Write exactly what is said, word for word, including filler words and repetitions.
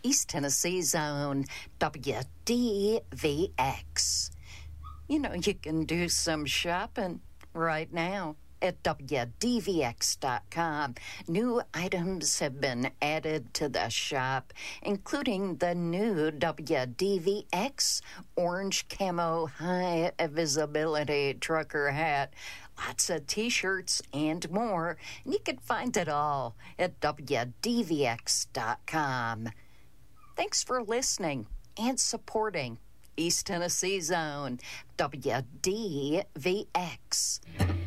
East Tennessee Zone, W D V X. You know, you can do some shopping right now at W D V X dot com. New items have been added to the shop, including the new W D V X orange camo high visibility trucker hat, lots of t-shirts and more. And you can find it all at W D V X dot com. Thanks for listening and supporting East Tennessee Zone, W D V X.